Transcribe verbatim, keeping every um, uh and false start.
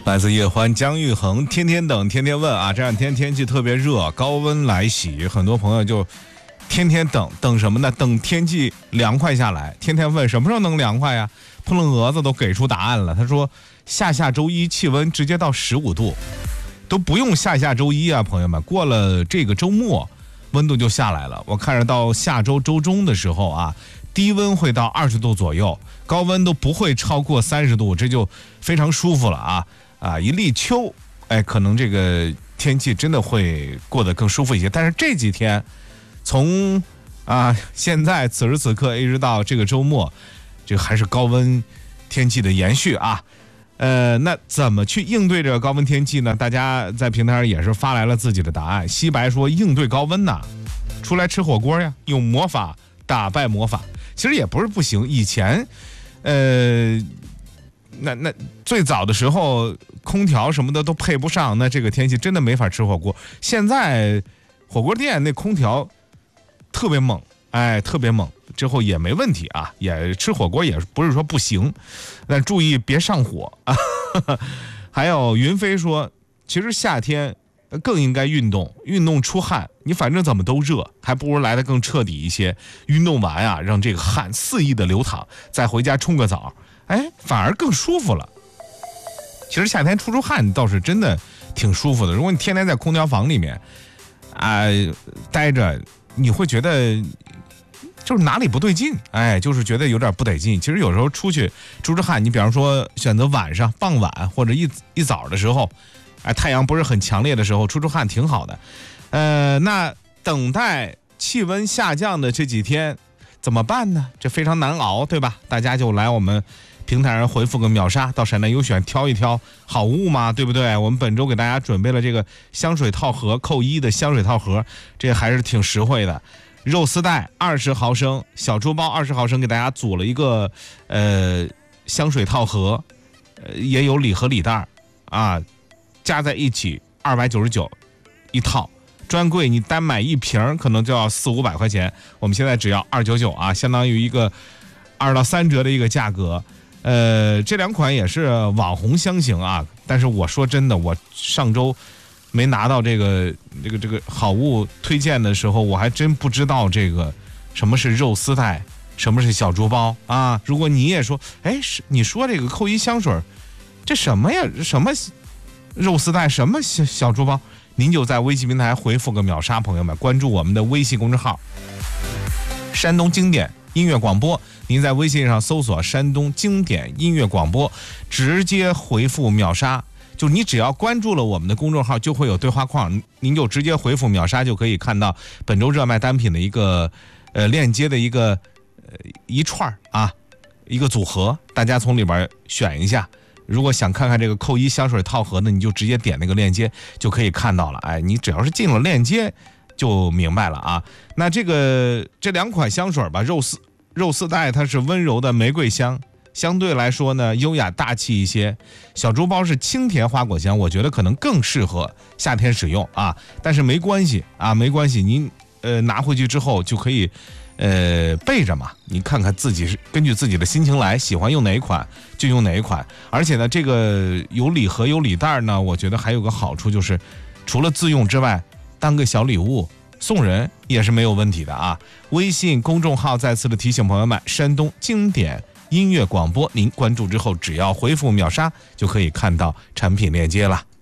来自叶欢、姜育恒，天天等，天天问啊！这两天天气特别热，高温来袭，很多朋友就天天等，等什么呢？等天气凉快下来，天天问什么时候能凉快呀？碰了蛾子都给出答案了，他说下下周一气温直接到十五度，都不用下下周一啊，朋友们，过了这个周末，温度就下来了。我看着到下周周中的时候啊，低温会到二十度左右，高温都不会超过三十度，这就非常舒服了啊啊！一立秋，哎，可能这个天气真的会过得更舒服一些。但是这几天，从啊现在此时此刻一直到这个周末，这个还是高温天气的延续啊。呃，那怎么去应对这个高温天气呢？大家在平台上也是发来了自己的答案。西白说，应对高温呐，出来吃火锅呀，用魔法打败魔法。其实也不是不行，以前，呃，那那最早的时候，空调什么的都配不上，那这个天气真的没法吃火锅。现在火锅店那空调特别猛，哎，特别猛，之后也没问题啊，也吃火锅也不是说不行，但注意别上火啊。还有云飞说，其实夏天更应该运动，运动出汗，你反正怎么都热，还不如来得更彻底一些。运动完啊，让这个汗肆意的流淌，再回家冲个澡，哎，反而更舒服了。其实夏天出出汗倒是真的挺舒服的。如果你天天在空调房里面啊、呃、待着，你会觉得就是哪里不对劲，哎，就是觉得有点不得劲。其实有时候出去出出汗，你比方说选择晚上、傍晚或者一一早的时候。哎，太阳不是很强烈的时候，出出汗挺好的。呃，那等待气温下降的这几天怎么办呢？这非常难熬，对吧？大家就来我们平台上回复个秒杀，到陕南优选挑一挑好物嘛，对不对？我们本周给大家准备了这个香水套盒，扣一的香水套盒，这还是挺实惠的。肉丝带二十毫升，小猪包二十毫升，给大家组了一个呃香水套盒，呃也有礼盒礼袋啊。加在一起二百九十九一套，专柜你单买一瓶可能就要四五百块钱，我们现在只要二九九啊，相当于一个二到三折的一个价格。呃，这两款也是网红香型啊，但是我说真的，我上周没拿到这个这个这个好物推荐的时候，我还真不知道这个什么是肉丝带，什么是小猪包啊。如果你也说，哎，你说这个扣一香水，这什么呀？什么？肉丝带什么小小猪包，您就在微信平台回复个秒杀，朋友们关注我们的微信公众号山东经典音乐广播，您在微信上搜索山东经典音乐广播，直接回复秒杀，就你只要关注了我们的公众号，就会有对话框，您就直接回复秒杀，就可以看到本周热卖单品的一个呃链接的一个呃一串啊一个组合，大家从里边选一下。如果想看看这个扣一香水套盒呢，你就直接点那个链接就可以看到了。哎，你只要是进了链接就明白了啊。那这个这两款香水吧，肉丝肉丝带它是温柔的玫瑰香，相对来说呢优雅大气一些。小猪包是清甜花果香，我觉得可能更适合夏天使用啊。但是没关系啊，没关系，您呃拿回去之后就可以。呃，备着嘛，你看看自己是根据自己的心情来，喜欢用哪一款就用哪一款。而且呢，这个有礼盒有礼袋呢，我觉得还有个好处就是，除了自用之外，当个小礼物送人也是没有问题的啊。微信公众号再次的提醒朋友们，山东经典音乐广播，您关注之后，只要回复秒杀就可以看到产品链接了。